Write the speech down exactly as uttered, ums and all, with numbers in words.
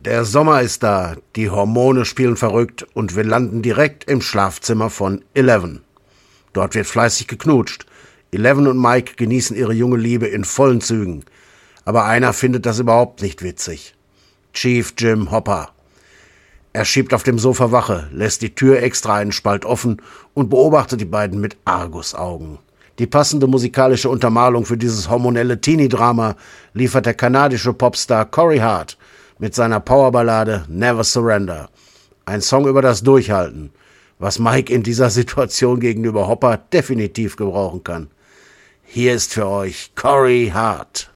Der Sommer ist da, die Hormone spielen verrückt und wir landen direkt im Schlafzimmer von Eleven. Dort wird fleißig geknutscht. Eleven und Mike genießen ihre junge Liebe in vollen Zügen. Aber einer findet das überhaupt nicht witzig. Chief Jim Hopper. Er schiebt auf dem Sofa Wache, lässt die Tür extra einen Spalt offen und beobachtet die beiden mit Argusaugen. Die passende musikalische Untermalung für dieses hormonelle Teenie-Drama liefert der kanadische Popstar Corey Hart mit seiner Powerballade Never Surrender. Ein Song über das Durchhalten, was Mike in dieser Situation gegenüber Hopper definitiv gebrauchen kann. Hier ist für euch Corey Hart.